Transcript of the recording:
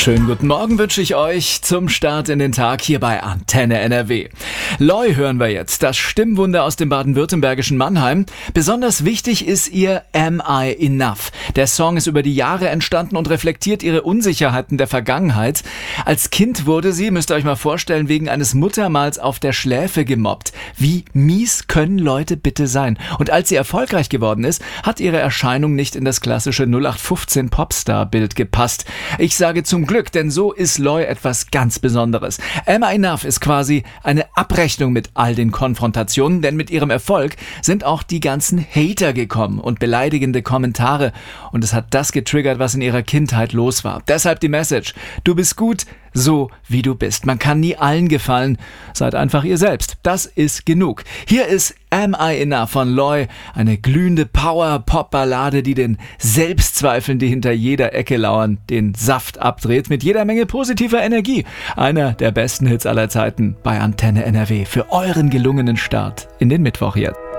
Schönen guten Morgen wünsche ich euch zum Start in den Tag hier bei Antenne NRW. Loi hören wir jetzt, das Stimmwunder aus dem baden-württembergischen Mannheim. Besonders wichtig ist ihr Am I Enough? Der Song ist über die Jahre entstanden und reflektiert ihre Unsicherheiten der Vergangenheit. Als Kind wurde sie, müsst ihr euch mal vorstellen, wegen eines Muttermals auf der Schläfe gemobbt. Wie mies können Leute bitte sein? Und als sie erfolgreich geworden ist, hat ihre Erscheinung nicht in das klassische 0815 Popstar-Bild gepasst. Ich sage zum Glück, denn so ist Loi etwas ganz Besonderes. Am I Enough ist quasi eine Abrechnung mit all den Konfrontationen, denn mit ihrem Erfolg sind auch die ganzen Hater gekommen und beleidigende Kommentare. Und es hat das getriggert, was in ihrer Kindheit los war. Deshalb die Message: Du bist gut, so wie du bist. Man kann nie allen gefallen. Seid einfach ihr selbst. Das ist genug. Hier ist Am I Enough von Loi, eine glühende Power-Pop-Ballade, die den Selbstzweifeln, die hinter jeder Ecke lauern, den Saft abdreht, mit jeder Menge positiver Energie. Einer der besten Hits aller Zeiten bei Antenne NRW für euren gelungenen Start in den Mittwoch jetzt.